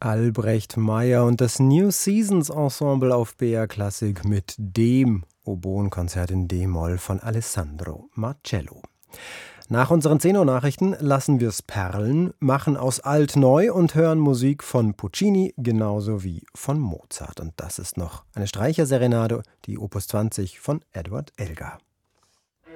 Albrecht Meyer und das New Seasons Ensemble auf BR Klassik mit dem Oboenkonzert in D-Moll von Alessandro Marcello. Nach unseren 10 Uhr Nachrichten lassen wir's perlen, machen aus alt neu und hören Musik von Puccini genauso wie von Mozart. Und das ist noch eine Streicherserenade, die Opus 20 von Edward Elgar.